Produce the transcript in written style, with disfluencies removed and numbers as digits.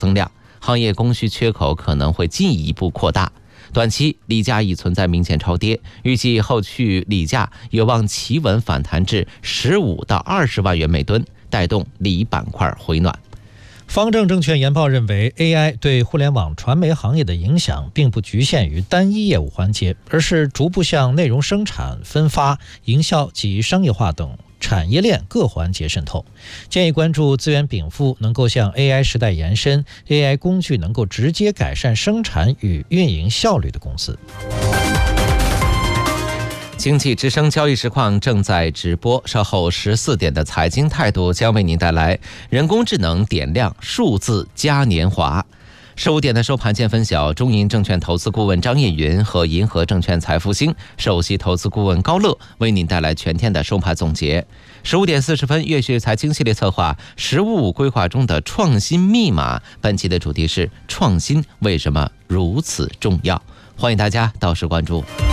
增量，行业供需缺口可能会进一步扩大。短期锂价已存在明显超跌，预计后续锂价有望企稳反弹至15到20万元每吨，带动锂板块回暖。 方正证券研报认为 ，AI 对互联网传媒行业的影响并不局限于单一业务环节，而是逐步向内容生产、分发、营销及商业化等产业链各环节渗透。建议关注资源禀赋能够向 AI 时代延伸、AI 工具能够直接改善生产与运营效率的公司。 经济之声交易实况正在直播，稍后14点的财经态度将为您带来人工智能点亮数字嘉年华。15点的收盘见分晓，中银证券投资顾问张艳云和银河证券财富星首席投资顾问高乐为您带来全天的收盘总结。15点40分，粤讯财经系列策划实务规划中的创新密码，本期的主题是创新为什么如此重要，欢迎大家到时关注。